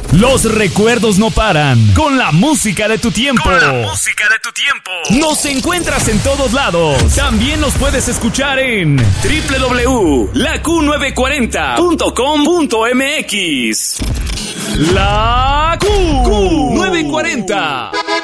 Los recuerdos no paran. Con la música de tu tiempo. Nos encuentras en todos lados. También nos puedes escuchar en www.laQ940.com.mx. La Q940.